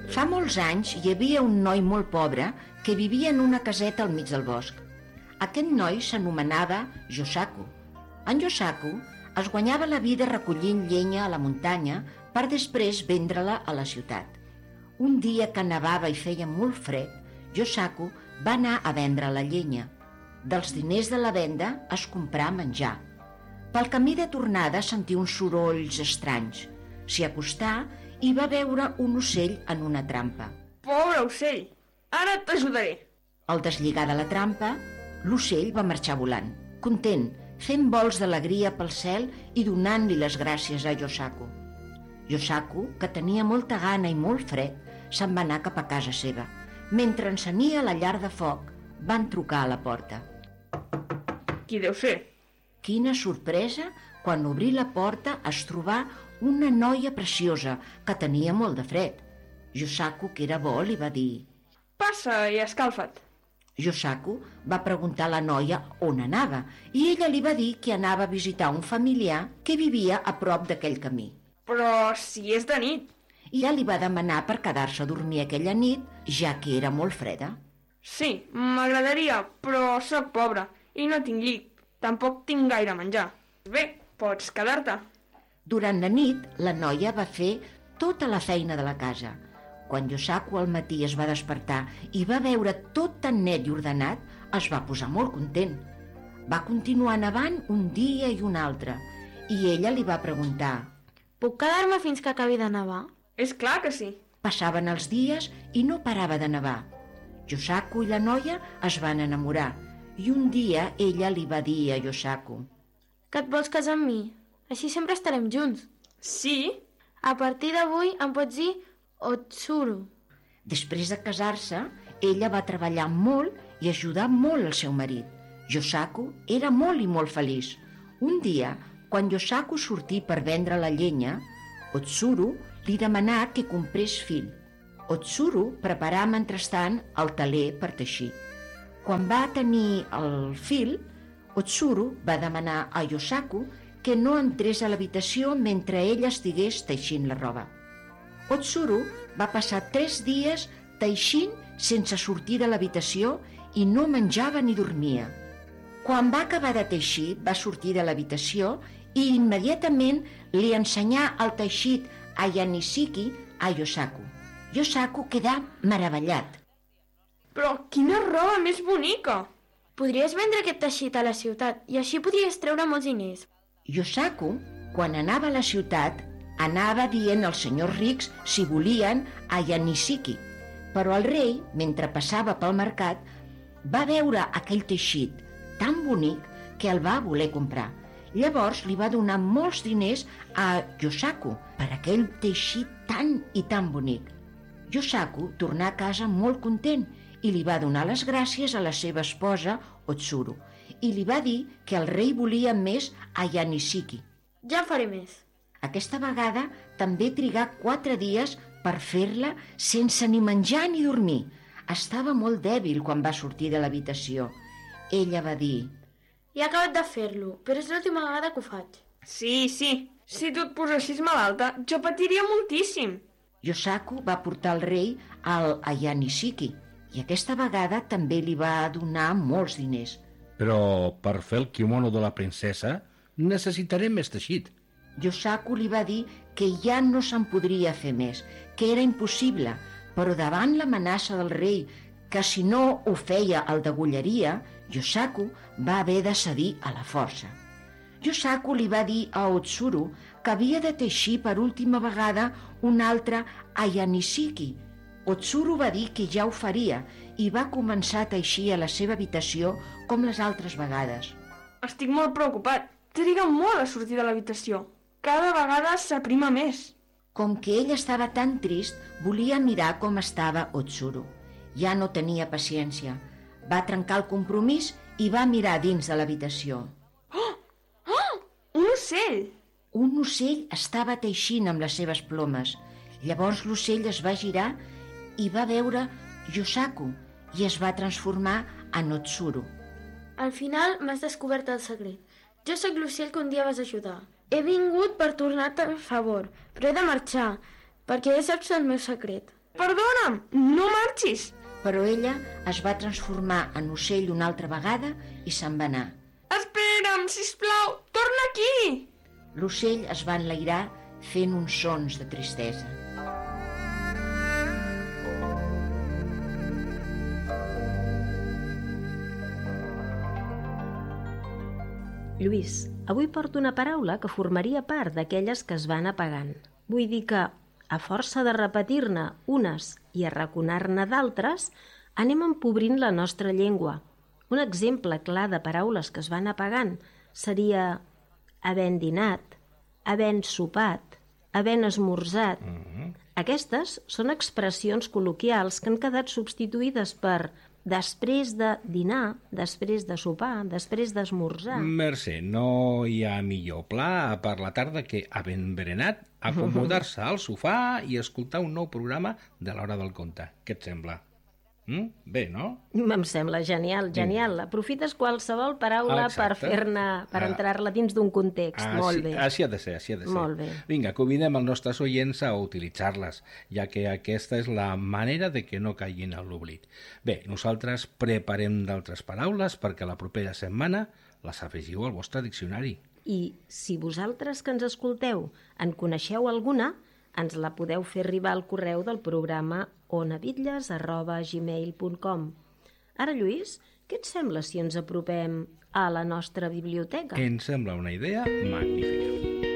Fa molts anys hi havia un noi molt pobre que vivia en una caseta al mig del bosc. Aquest noi s'anomenava Yosaku. En Yosaku es guanyava la vida recollint llenya a la muntanya per després vendre-la a la ciutat. Un dia que nevava i feia molt fred, Yosaku va anar a vendre la llenya. Dels diners de la venda es comprà menjar. Pel camí de tornada sentí uns sorolls estranys. S'hi acostà i va veure un ocell en una trampa. Pobre ocell, ara t'ajudaré. Al deslligar de la trampa, l'ocell va marxar volant, content, fent vols d'alegria pel cel i donant-li les gràcies a Yosaku. Yosaku, que tenia molta gana i molt fred, se'n va anar cap a casa seva. Mentre encenia la llar de foc, van trucar a la porta. Qui deu ser? Quina sorpresa quan obrí la porta es trobà una noia preciosa que tenia molt de fred. Yosaku, que era bo, li va dir: Passa i escalfa't. Yosaku va preguntar a la noia on anava i ella li va dir que anava a visitar un familiar que vivia a prop d'aquell camí. Però si és de nit. I ja li va demanar per quedar-se a dormir aquella nit, ja que era molt freda. Sí, m'agradaria, però sóc pobre i no tinc llit. Tampoc tinc gaire menjar. Bé, pots quedar-te. Durant la nit, la noia va fer tota la feina de la casa. Quan Yosaku al matí es va despertar i va veure tot tan net i ordenat, es va posar molt content. Va continuar nevant un dia i un altre, i ella li va preguntar: Puc quedar-me fins que acabi de nevar? És clar que sí. Passaven els dies i no parava de nevar. Yosaku i la noia es van enamorar, i un dia ella li va dir a Yosaku: Que et vols casar amb mi? Així sempre estarem junts. Sí? A partir d'avui em pots dir Otsuru. Després de casar-se, ella va treballar molt i ajudar molt al seu marit. Yosaku era molt i molt feliç. Un dia, quan Yosaku sortí per vendre la llenya, Otsuru li demanà que comprés fil. Otsuru preparà mentrestant el teler per teixir. Quan va tenir el fil, Otsuru va demanar a Yosaku que no entrés a l'habitació mentre ella estigués teixint la roba. Otsuru va passar 3 dies teixint sense sortir de l'habitació i no menjava ni dormia. Quan va acabar de teixir, va sortir de l'habitació i immediatament li ensenyà el teixit a Yanisiki a Yosaku. Yosaku quedà meravellat. Però quina roba més bonica! Podries vendre aquest teixit a la ciutat i així podries treure molts diners. Yosaku, quan anava a la ciutat, anava dient als senyors rics si volien a Yanisiki, però el rei, mentre passava pel mercat, va veure aquell teixit tan bonic que el va voler comprar. Llavors li va donar molts diners a Yosaku per aquell teixit tan i tan bonic. Yosaku tornà a casa molt content i li va donar les gràcies a la seva esposa Otsuru i li va dir que el rei volia més a Yanisiki. Ja faré més. Aquesta vegada també trigà 4 dies per fer-la sense ni menjar ni dormir. Estava molt dèbil quan va sortir de l'habitació. Ella va dir: He acabat de fer-lo, però és l'última vegada que ho faig. Sí, sí. Si tu et posessis malalta, jo patiria moltíssim. Yosaku va portar el rei a Yanisiki i aquesta vegada també li va donar molts diners. Però per fer el kimono de la princesa necessitarem més teixit. Yosaku li va dir que ja no se'n podria fer més, que era impossible, però davant l'amenaça del rei, que si no ho feia el degollaria, Yosaku va haver de cedir a la força. Yosaku li va dir a Otsuru que havia de teixir per última vegada un altre a Yanisiki. Otsuru va dir que ja ho faria i va començar a teixir a la seva habitació com les altres vegades. Estic molt preocupat. Triga molt a sortir de l'habitació. Cada vegada s'aprima més. Com que ell estava tan trist, volia mirar com estava Otsuru. Ja no tenia paciència. Va trencar el compromís i va mirar dins de l'habitació. Oh! Oh! Un ocell! Un ocell estava teixint amb les seves plomes. Llavors l'ocell es va girar i va veure Yosaku i es va transformar en Otsuru. Al final m'has descobert el secret. Jo sóc l'ocell que un dia vas ajudar. He vingut per tornar-te el favor, però he de marxar, perquè ja saps el meu secret. Perdona'm, no marxis. Però ella es va transformar en ocell una altra vegada i se'n va anar. Espera'm, sisplau, torna aquí. L'ocell es va enlairar fent uns sons de tristesa. Lluís, avui porto una paraula que formaria part d'aquelles que es van apagant. Vull dir que, a força de repetir-ne unes i arraconar-ne d'altres, anem empobrint la nostra llengua. Un exemple clar de paraules que es van apagant seria havent dinat, havent sopat, havent esmorzat. Aquestes són expressions col·loquials que han quedat substituïdes per després de dinar, després de sopar, després d'esmorzar. Mercè, no hi ha millor pla per la tarda que, havent berenat, acomodar-se al sofà i escoltar un nou programa de l'Hora del Conte. Què et sembla? Bé, no? Em sembla genial, genial. Aprofites qualsevol paraula per fer-ne, per entrar-la dins d'un context. Molt bé. Així ha de ser, així ha de ser. Molt bé. Vinga, convidem els nostres oients a utilitzar-les, ja que aquesta és la manera de que no caiguin a l'oblit. Bé, nosaltres preparem d'altres paraules perquè la propera setmana les afegiu al vostre diccionari. I si vosaltres que ens escolteu en coneixeu alguna, ens la podeu fer arribar al correu del programa onabitlles@gmail.com. Ara, Lluís, què et sembla si ens apropem a la nostra biblioteca? Em sembla una idea magnífica.